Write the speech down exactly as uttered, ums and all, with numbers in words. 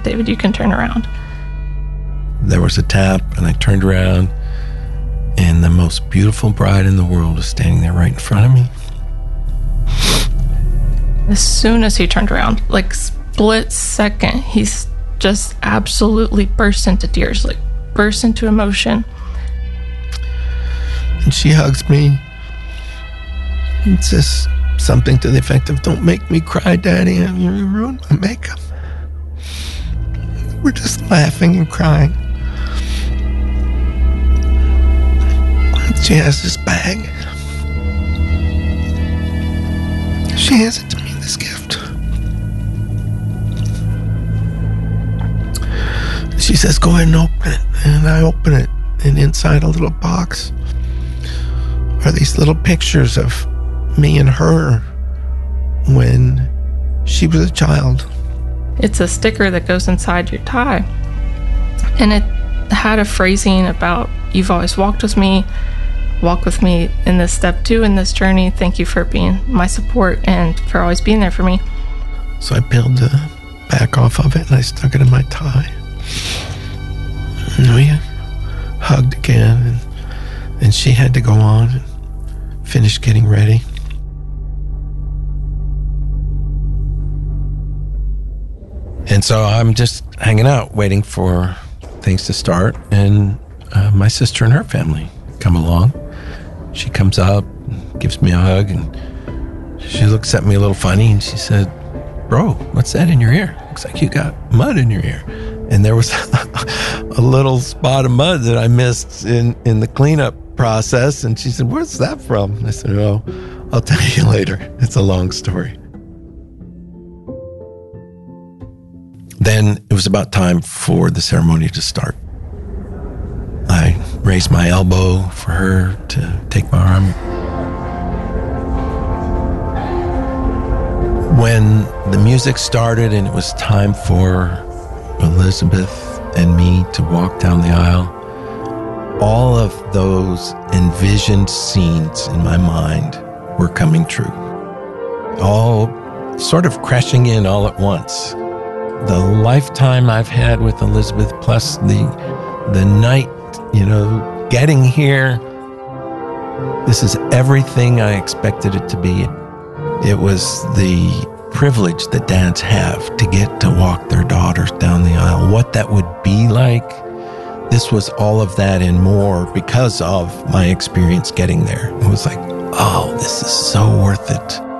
David, you can turn around. There was a tap, and I turned around, and the most beautiful bride in the world was standing there right in front of me. As soon as he turned around, like split second, he's just absolutely burst into tears, like burst into emotion. And she hugs me and says something to the effect of, "Don't make me cry, Daddy. You ruined my makeup." We're just laughing and crying. And she has this bag. She hands it to me, this gift. She says, "Go ahead and open it." And I open it, and inside a little box are these little pictures of me and her when she was a child. It's a sticker that goes inside your tie. And it had a phrasing about, "You've always walked with me, walk with me in this step two in this journey. Thank you for being my support and for always being there for me." So I peeled the back off of it and I stuck it in my tie. And we hugged again, and, and she had to go on and finish getting ready. And so I'm just hanging out, waiting for things to start, and uh, my sister and her family come along. She comes up, gives me a hug, and she looks at me a little funny, and she said, "Bro, what's that in your ear? Looks like you got mud in your ear." And there was a little spot of mud that I missed in, in the cleanup process, and she said, "Where's that from?" And I said, "Oh, I'll tell you later. It's a long story." Then it was about time for the ceremony to start. I raised my elbow for her to take my arm. When the music started and it was time for Elizabeth and me to walk down the aisle, all of those envisioned scenes in my mind were coming true. All sort of crashing in all at once. The lifetime I've had with Elizabeth, plus the the night, you know, getting here. This is everything I expected it to be. It was the privilege that dads have to get to walk their daughters down the aisle. What that would be like, this was all of that and more because of my experience getting there. It was like, oh, this is so worth it.